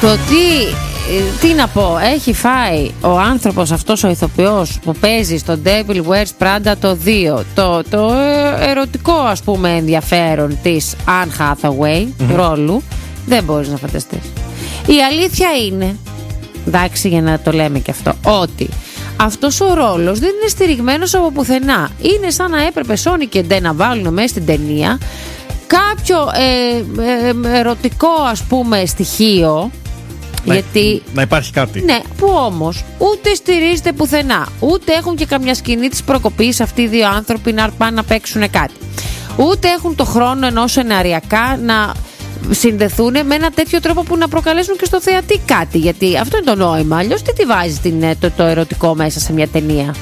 Τι να πω, έχει φάει ο άνθρωπος αυτός ο ηθοποιός που παίζει στο Devil Wears Prada το 2 το ερωτικό ας πούμε ενδιαφέρον της Anne Hathaway ρόλου, δεν μπορείς να φανταστείς. Η αλήθεια είναι, εντάξει, για να το λέμε και αυτό, ότι αυτός ο ρόλος δεν είναι στηριγμένος από πουθενά. Είναι σαν να έπρεπε Sony και Nte να βάλουν μέσα στην ταινία κάποιο ερωτικό ας πούμε στοιχείο. Γιατί, να υπάρχει κάτι. Ναι, που όμως ούτε στηρίζεται πουθενά, ούτε έχουν και καμιά σκηνή της προκοπής αυτοί οι δύο άνθρωποι να πάνε να παίξουν κάτι. Ούτε έχουν το χρόνο ενός σεναριακά να συνδεθούν με ένα τέτοιο τρόπο που να προκαλέσουν και στο θεατή κάτι. Γιατί αυτό είναι το νόημα. Αλλιώς τι τη βάζει το ερωτικό μέσα σε μια ταινία.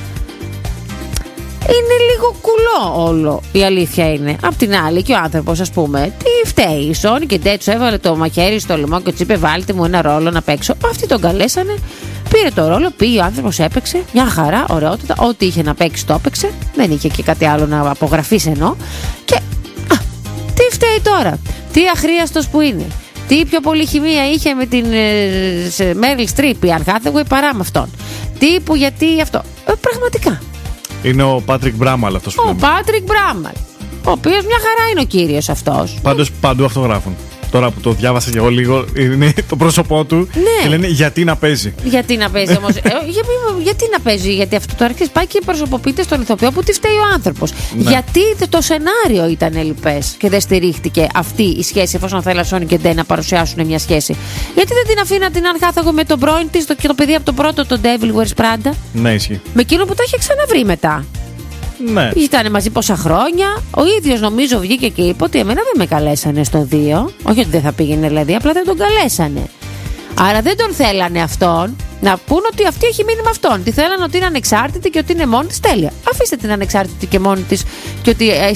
Είναι λίγο κουλό όλο, η αλήθεια είναι. Απ' την άλλη και ο άνθρωπος ας πούμε, τι φταίει, η Sony και Nte του έβαλε το μαχαίρι στο λαιμό και του είπε βάλτε μου ένα ρόλο να παίξω. Αυτοί τον καλέσανε, πήρε το ρόλο, πήγε ο άνθρωπος, έπαιξε, μια χαρά, ωραιότητα, ό,τι είχε να παίξει το έπαιξε, δεν είχε και κάτι άλλο να απογραφείς ενώ. Και τι φταίει τώρα, τι αχρίαστος που είναι, τι πιο πολύ χημεία είχε με την Meryl Streep η Anne Hathaway παρά με αυτόν. Τι που γιατί αυτό, πραγματικά. Είναι ο Πάτρικ Μπράμαλ αυτός που λέμε. Ο Πάτρικ Μπράμαλ, ο οποίος μια χαρά είναι ο κύριος αυτός. Πάντως παντού αυτογράφουν. Τώρα που το διάβασα και εγώ λίγο, είναι το πρόσωπό του. Ναι. Και λένε γιατί να παίζει. Γιατί να παίζει όμως. Γιατί να παίζει, γιατί αυτό το αρχίζει πάει και προσωποποιείται στον ηθοποιό που τη φταίει ο άνθρωπος. Ναι. Γιατί το σενάριο ήταν ελλειπές και δεν στηρίχτηκε αυτή η σχέση, εφόσον θέλει Sony και Nte να παρουσιάσουν μια σχέση. Γιατί δεν την αφήνα την Anne Hathaway με τον πρώην της και το παιδί από το πρώτο, το Devil Wears Prada. Ναι, ισχύει. Με εκείνο που τα είχε ξαναβρει μετά. Ναι. Ήταν μαζί πόσα χρόνια. Ο ίδιος νομίζω βγήκε και είπε ότι εμένα δεν με καλέσανε στο 2. Όχι ότι δεν θα πήγαινε δηλαδή, απλά δεν τον καλέσανε. Άρα δεν τον θέλανε αυτόν. Να πούν ότι αυτή έχει μείνει με αυτόν. Τη θέλανε ότι είναι ανεξάρτητη και ότι είναι μόνη της. Τέλεια. Αφήστε την ανεξάρτητη και μόνη της και ότι